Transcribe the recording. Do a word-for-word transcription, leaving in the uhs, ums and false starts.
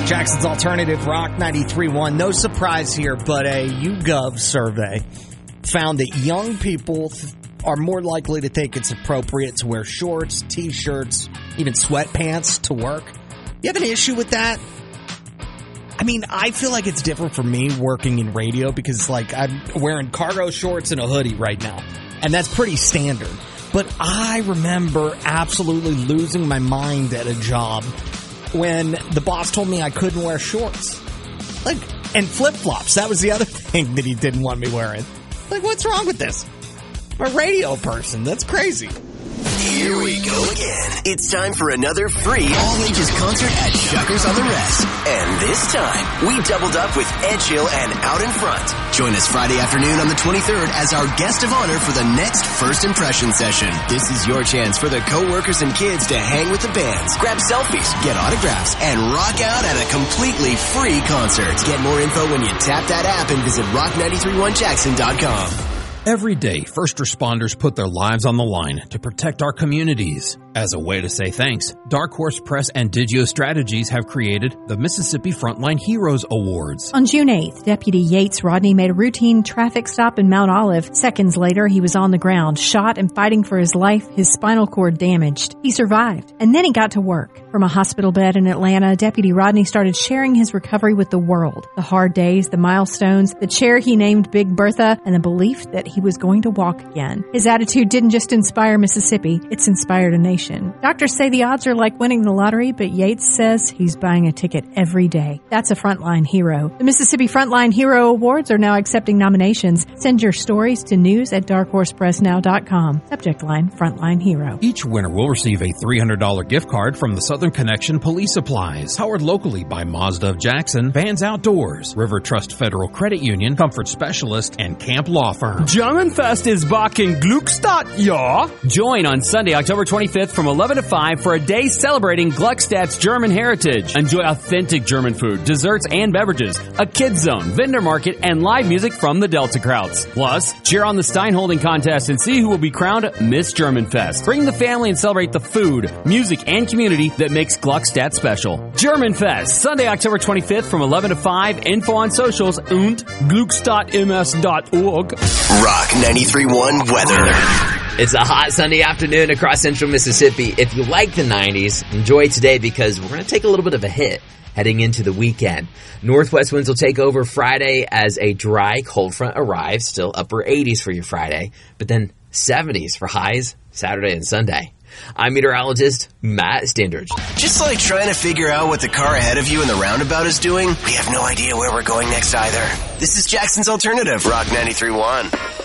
Jackson's Alternative Rock ninety-three point one. No surprise here, but a YouGov survey found that young people are more likely to think it's appropriate to wear shorts, t-shirts, even sweatpants to work. You have an issue with that? I mean, I feel like it's different for me working in radio because, like, I'm wearing cargo shorts and a hoodie right now, and that's pretty standard. But I remember absolutely losing my mind at a job when the boss told me I couldn't wear shorts. Like, and flip-flops. That was the other thing that he didn't want me wearing. Like, what's wrong with this? I'm a radio person. That's crazy. Here we go again. It's time for another free all-ages concert at Shuckers on the Rest. And this time, we doubled up with Ed Chill and Out in Front. Join us Friday afternoon on the twenty-third as our guest of honor for the next First Impression session. This is your chance for the co-workers and kids to hang with the bands, grab selfies, get autographs, and rock out at a completely free concert. Get more info when you tap that app and visit rock nine three one jackson dot com. Every day, first responders put their lives on the line to protect our communities. As a way to say thanks, Dark Horse Press and Digio Strategies have created the Mississippi Frontline Heroes Awards. On June eighth, Deputy Yates Rodney made a routine traffic stop in Mount Olive. Seconds later, he was on the ground, shot and fighting for his life, his spinal cord damaged. He survived, and then he got to work. From a hospital bed in Atlanta, Deputy Rodney started sharing his recovery with the world. The hard days, the milestones, the chair he named Big Bertha, and the belief that he was going to walk again. His attitude didn't just inspire Mississippi, it's inspired a nation. Doctors say the odds are like winning the lottery, but Yates says he's buying a ticket every day. That's a frontline hero. The Mississippi Frontline Hero Awards are now accepting nominations. Send your stories to news at dark horse press now dot com. Subject line, Frontline Hero. Each winner will receive a three hundred dollars gift card from the Southern Connection Police Supplies. Powered locally by Mazda of Jackson, Vans Outdoors, River Trust Federal Credit Union, Comfort Specialist, and Camp Law Firm. Germanfest is back in Gluckstadt, ja? Join on Sunday, October twenty-fifth from eleven to five for a day celebrating Gluckstadt's German heritage. Enjoy authentic German food, desserts, and beverages, a kids zone, vendor market, and live music from the Delta Krauts. Plus, cheer on the Steinholding contest and see who will be crowned Miss Germanfest. Bring the family and celebrate the food, music, and community that makes Gluckstadt special. Germanfest, Sunday, October twenty-fifth from eleven to five. Info on socials und gluckstadt m s dot org. Rock ninety-three point one weather. It's a hot Sunday afternoon across central Mississippi. If you like the nineties, enjoy today because we're going to take a little bit of a hit heading into the weekend. Northwest winds will take over Friday as a dry cold front arrives. Still upper eighties for your Friday, but then seventies for highs Saturday and Sunday. I'm meteorologist Matt Standridge. Just like trying to figure out what the car ahead of you in the roundabout is doing, we have no idea where we're going next either. This is Jackson's Alternative, Rock ninety-three point one.